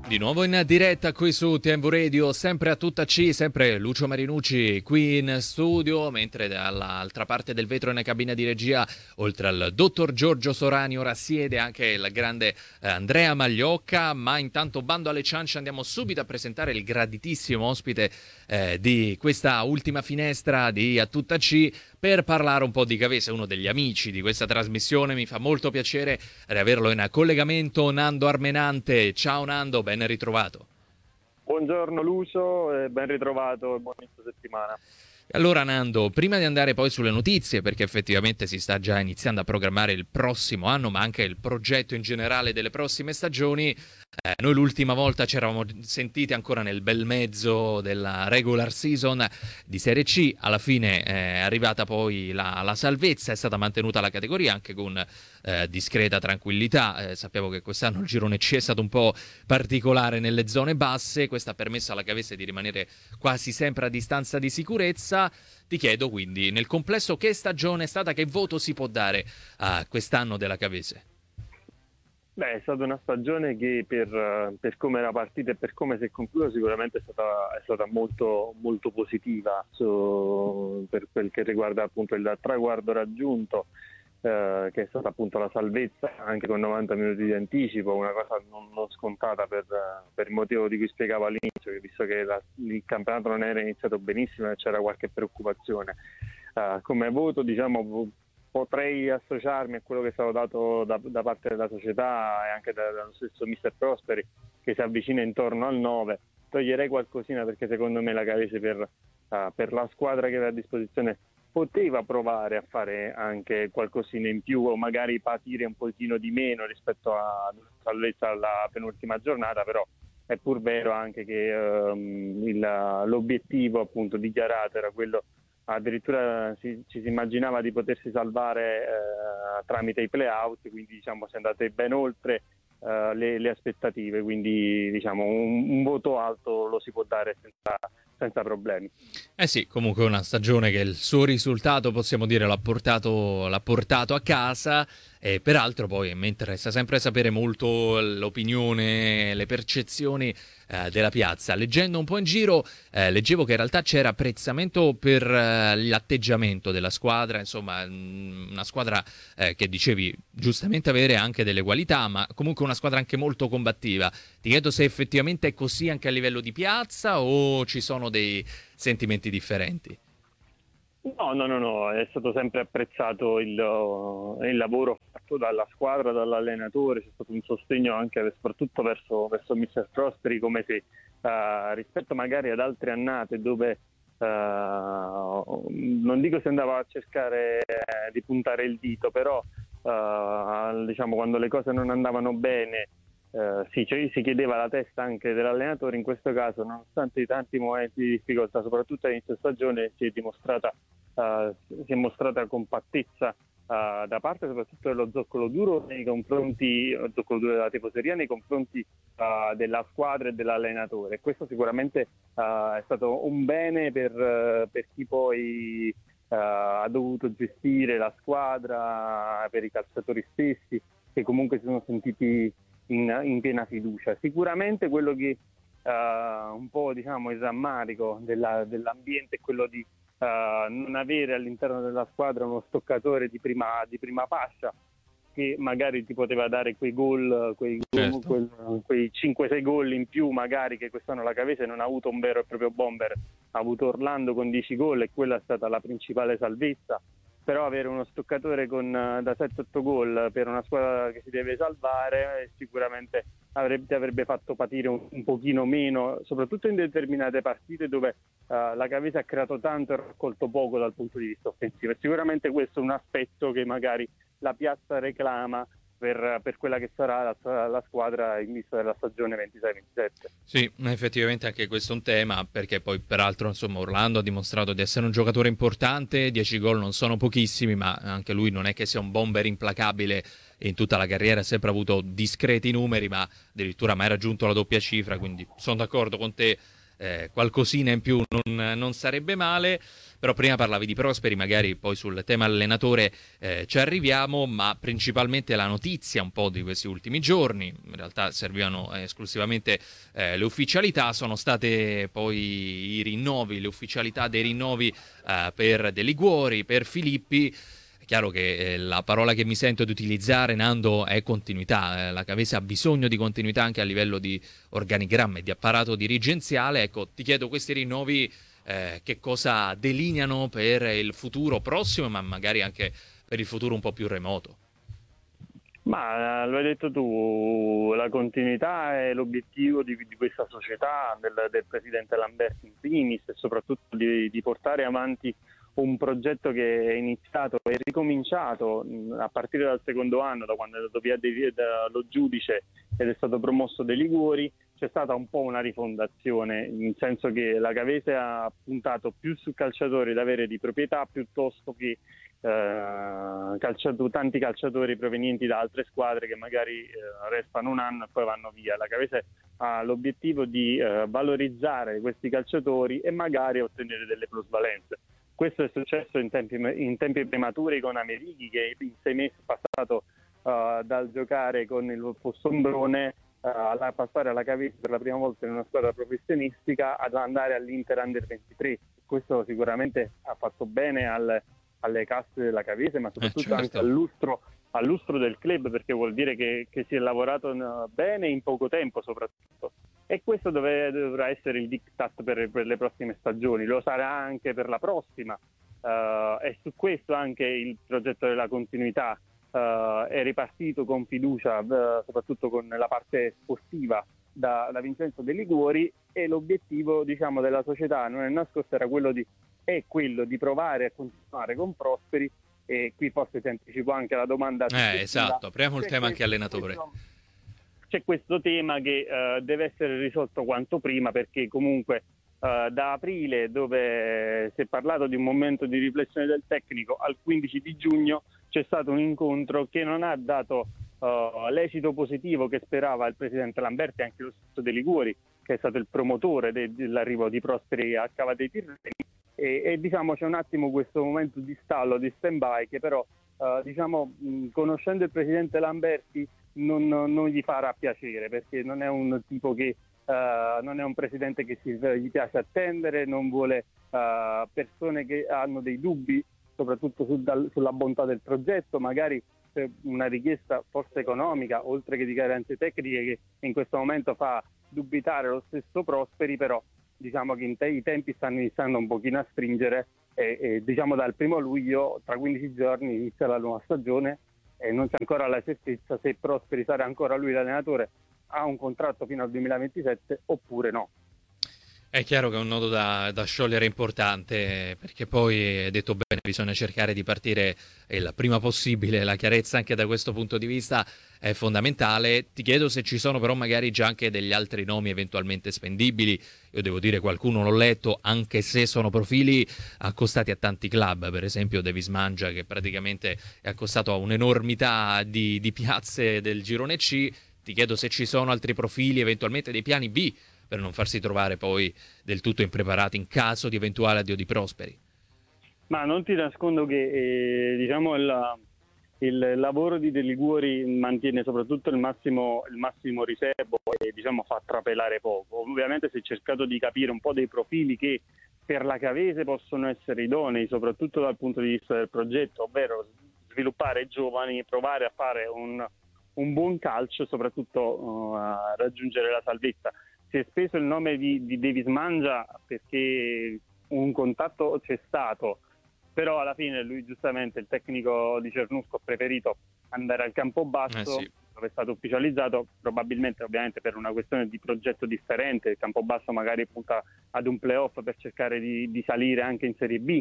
Di nuovo in diretta qui su TMV Radio, sempre a tutta C, sempre Lucio Marinucci qui in studio, mentre dall'altra parte del vetro nella cabina di regia, oltre al dottor Giorgio Sorani, ora siede anche il grande Andrea Magliocca, ma intanto bando alle ciance, andiamo subito a presentare il graditissimo ospite di questa ultima finestra di A Tutta C per parlare un po' di Cavese, uno degli amici di questa trasmissione. Mi fa molto piacere averlo in collegamento, Nando Armenante. Ciao Nando, ben ritrovato. Buongiorno Lucio, ben ritrovato e buon inizio settimana. Allora Nando, prima di andare poi sulle notizie, perché effettivamente si sta già iniziando a programmare il prossimo anno, ma anche il progetto in generale delle prossime stagioni, noi l'ultima volta ci eravamo sentiti ancora nel bel mezzo della regular season di Serie C, alla fine è arrivata poi la salvezza, è stata mantenuta la categoria anche con discreta tranquillità. Sappiamo che quest'anno il girone C è stato un po' particolare nelle zone basse, questo ha permesso alla Cavese di rimanere quasi sempre a distanza di sicurezza. Ti chiedo quindi, nel complesso, che stagione è stata, che voto si può dare a quest'anno della Cavese? Beh, è stata una stagione che per come era partita e per come si è conclusa sicuramente è stata molto, molto positiva per quel che riguarda appunto il traguardo raggiunto, che è stata appunto la salvezza anche con 90 minuti di anticipo, una cosa non scontata per il motivo di cui spiegavo all'inizio, che visto che il campionato non era iniziato benissimo e c'era qualche preoccupazione. Come voto, diciamo, potrei associarmi a quello che è stato dato da parte della società e anche dallo stesso mister Prosperi, che si avvicina intorno al 9. Toglierei qualcosina perché secondo me la Cavese per la squadra che aveva a disposizione poteva provare a fare anche qualcosina in più o magari patire un pochino di meno rispetto a salvezza alla penultima giornata, però è pur vero anche che l'obiettivo appunto dichiarato era quello, addirittura ci si immaginava di potersi salvare tramite i play-out, quindi diciamo si è andate ben oltre le aspettative, quindi diciamo un voto alto lo si può dare senza problemi. Eh sì, comunque una stagione che il suo risultato, possiamo dire, l'ha portato a casa, e peraltro poi mi interessa sempre sapere molto l'opinione, le percezioni della piazza. Leggendo un po' in giro, leggevo che in realtà c'era apprezzamento per l'atteggiamento della squadra, insomma una squadra che dicevi giustamente avere anche delle qualità, ma comunque una squadra anche molto combattiva. Ti chiedo se effettivamente è così anche a livello di piazza o ci sono dei sentimenti differenti. No, è stato sempre apprezzato il lavoro fatto dalla squadra, dall'allenatore, c'è stato un sostegno anche soprattutto verso mister Prosperi, come se rispetto magari ad altre annate dove non dico si andava a cercare di puntare il dito, però diciamo quando le cose non andavano bene si chiedeva la testa anche dell'allenatore. In questo caso, nonostante i tanti momenti di difficoltà, soprattutto all'inizio stagione, si è mostrata compattezza da parte soprattutto dello zoccolo duro nei confronti della tifoseria, nei confronti della squadra e dell'allenatore. Questo sicuramente è stato un bene per chi poi ha dovuto gestire la squadra, per i calciatori stessi, che comunque si sono sentiti in piena fiducia. Sicuramente quello che un po' diciamo il rammarico dell'ambiente è quello di non avere all'interno della squadra uno stoccatore di prima fascia che magari ti poteva dare quei gol, Certo. quei 5-6 gol in più, magari, che quest'anno la Cavese non ha avuto un vero e proprio bomber, ha avuto Orlando con 10 gol e quella è stata la principale salvezza. Però avere uno stoccatore da 7-8 gol per una squadra che si deve salvare sicuramente ti avrebbe fatto patire un pochino meno, soprattutto in determinate partite dove la Cavese ha creato tanto e raccolto poco dal punto di vista offensivo. E sicuramente questo è un aspetto che magari la piazza reclama per quella che sarà la squadra in vista della stagione 26-27. Sì, effettivamente anche questo è un tema, perché poi peraltro insomma Orlando ha dimostrato di essere un giocatore importante, 10 gol non sono pochissimi, ma anche lui non è che sia un bomber implacabile, e in tutta la carriera ha sempre avuto discreti numeri, ma addirittura mai raggiunto la doppia cifra, quindi sono d'accordo con te. qualcosina in più non sarebbe male. Però prima parlavi di Prosperi, magari poi sul tema allenatore ci arriviamo, ma principalmente la notizia un po' di questi ultimi giorni, in realtà servivano esclusivamente le ufficialità, sono state poi i rinnovi, le ufficialità dei rinnovi per De Liguori, per Filippi. È chiaro che la parola che mi sento di utilizzare, Nando, è continuità. La Cavese ha bisogno di continuità anche a livello di organigramma e di apparato dirigenziale. Ecco, ti chiedo questi rinnovi che cosa delineano per il futuro prossimo, ma magari anche per il futuro un po' più remoto. Ma lo hai detto tu, la continuità è l'obiettivo di questa società, del presidente Lamberti in primis, e soprattutto di portare avanti un progetto che è iniziato e ricominciato a partire dal secondo anno, da quando è andato via lo giudice ed è stato promosso De Liguori. C'è stata un po' una rifondazione, nel senso che la Cavese ha puntato più su calciatori da avere di proprietà piuttosto che tanti calciatori provenienti da altre squadre che magari restano un anno e poi vanno via. La Cavese ha l'obiettivo di valorizzare questi calciatori e magari ottenere delle plusvalenze. Questo è successo in tempi prematuri con Amerighi, che in 6 mesi è passato dal giocare con il Fossombrone a passare alla Cavese per la prima volta in una squadra professionistica ad andare all'Inter Under 23. Questo sicuramente ha fatto bene alle casse della Cavese, ma soprattutto anche al lustro del club, perché vuol dire che si è lavorato bene in poco tempo soprattutto. E questo dovrà essere il diktat per le prossime stagioni, lo sarà anche per la prossima, e su questo anche il progetto della continuità è ripartito con fiducia, soprattutto con la parte sportiva da Vincenzo De Liguori, e l'obiettivo, diciamo, della società non è nascosto, è quello di provare a continuare con Prosperi. E qui forse ti anticipo anche la domanda. Esatto, apriamo il tema anche allenatore. C'è questo tema che deve essere risolto quanto prima, perché comunque da aprile, dove si è parlato di un momento di riflessione del tecnico, al 15 di giugno c'è stato un incontro che non ha dato l'esito positivo che sperava il presidente Lamberti e anche lo stesso De Liguori, che è stato il promotore dell'arrivo di Prosperi a Cava dei Tirreni, e diciamo c'è un attimo questo momento di stallo, di stand-by, che però conoscendo il presidente Lamberti non gli farà piacere, perché non è un tipo che non è un presidente che gli piace attendere, non vuole persone che hanno dei dubbi soprattutto sulla bontà del progetto, magari una richiesta forse economica oltre che di garanzie tecniche, che in questo momento fa dubitare lo stesso Prosperi. Però diciamo che i tempi stanno iniziando un pochino a stringere e diciamo dal 1 luglio, tra 15 giorni, inizia la nuova stagione e non c'è ancora la certezza se Prosperi sarà ancora lui l'allenatore, ha un contratto fino al 2027 oppure no. È chiaro che è un nodo da sciogliere importante, perché poi, è detto bene, bisogna cercare di partire il prima possibile. La chiarezza anche da questo punto di vista è fondamentale. Ti chiedo se ci sono però magari già anche degli altri nomi eventualmente spendibili. Io devo dire qualcuno l'ho letto, anche se sono profili accostati a tanti club, per esempio Davis Mangia, che praticamente è accostato a un'enormità di piazze del girone C. Ti chiedo se ci sono altri profili, eventualmente dei piani B, per non farsi trovare poi del tutto impreparati in caso di eventuale addio di Prosperi. Ma non ti nascondo che diciamo il lavoro di De Liguori mantiene soprattutto il massimo riservo e diciamo fa trapelare poco. Ovviamente si è cercato di capire un po' dei profili che per la Cavese possono essere idonei, soprattutto dal punto di vista del progetto, ovvero sviluppare giovani, provare a fare un buon calcio e soprattutto a raggiungere la salvezza. Si è speso il nome di Davis Mangia perché un contatto c'è stato, però alla fine lui, giustamente, il tecnico di Cernusco, ha preferito andare al Campobasso, Sì, dove è stato ufficializzato, probabilmente ovviamente per una questione di progetto differente. Il Campobasso magari punta ad un playoff per cercare di salire anche in Serie B,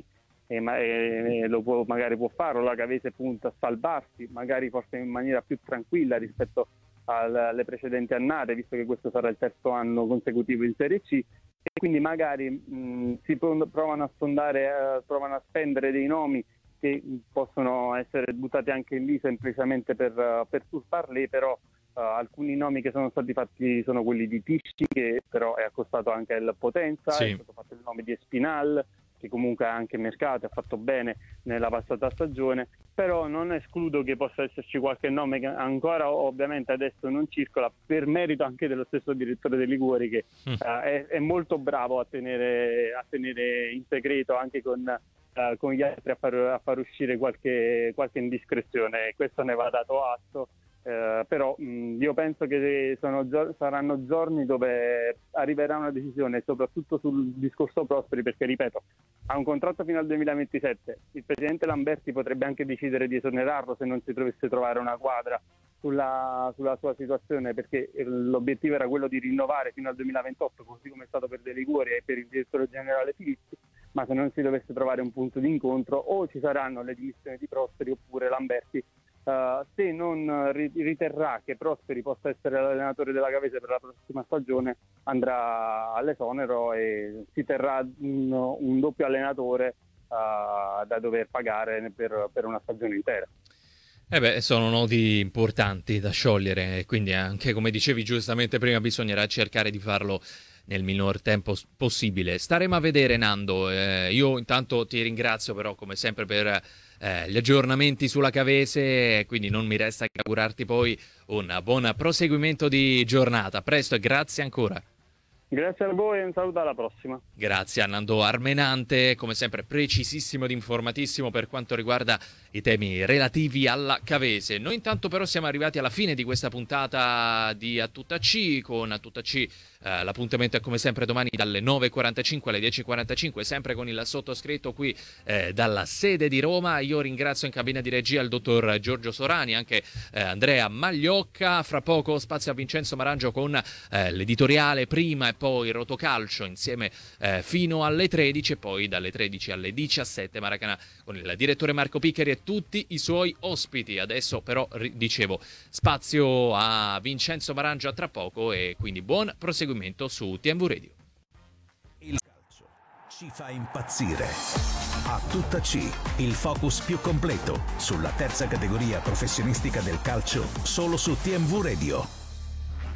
e magari può farlo. La Cavese punta a salvarsi, magari forse in maniera più tranquilla rispetto alle precedenti annate, visto che questo sarà il 3° anno consecutivo in Serie C, e quindi magari provano a spendere dei nomi che possono essere buttati anche lì semplicemente per surfarli, però alcuni nomi che sono stati fatti sono quelli di Tisci, che però è accostato anche al Potenza, Sì. è stato fatto il nome di Espinal, che comunque ha anche mercato, ha fatto bene nella passata stagione, però non escludo che possa esserci qualche nome che ancora ovviamente adesso non circola, per merito anche dello stesso direttore dei Liguori, che è molto bravo a tenere in segreto anche con gli altri a far uscire qualche indiscrezione, e questo ne va dato atto. Però io penso che saranno giorni dove arriverà una decisione, soprattutto sul discorso Prosperi, perché ripeto, ha un contratto fino al 2027, il presidente Lamberti potrebbe anche decidere di esonerarlo se non si dovesse trovare una quadra sulla sua situazione, perché l'obiettivo era quello di rinnovare fino al 2028, così come è stato per De Liguori e per il direttore generale Filippi, ma se non si dovesse trovare un punto di incontro o ci saranno le dimissioni di Prosperi oppure Lamberti, se non riterrà che Prosperi possa essere l'allenatore della Gavese per la prossima stagione, andrà all'esonero e si terrà un doppio allenatore da dover pagare per una stagione intera. Sono nodi importanti da sciogliere, quindi anche, come dicevi giustamente prima, bisognerà cercare di farlo nel minor tempo possibile. Staremo a vedere, Nando. Io intanto ti ringrazio però come sempre per gli aggiornamenti sulla Cavese, quindi non mi resta che augurarti poi un buon proseguimento di giornata. A presto e grazie ancora. Grazie a voi e un saluto alla prossima. Grazie a Nando Armenante, come sempre precisissimo ed informatissimo per quanto riguarda i temi relativi alla Cavese. Noi intanto però siamo arrivati alla fine di questa puntata di A Tutta C, con A Tutta C l'appuntamento è come sempre domani dalle 9.45 alle 10.45, sempre con il sottoscritto qui dalla sede di Roma. Io ringrazio in cabina di regia il dottor Giorgio Sorani, anche Andrea Magliocca. Fra poco spazio a Vincenzo Marangio con l'editoriale prima e poi Rotocalcio insieme fino alle 13 e poi dalle 13 alle 17 Maracanã con il direttore Marco Piccheri e tutti i suoi ospiti. Adesso però dicevo spazio a Vincenzo Marangio a tra poco e quindi buon proseguimento su TMV Radio. Il calcio ci fa impazzire. A Tutta C, il focus più completo sulla terza categoria professionistica del calcio solo su TMV Radio.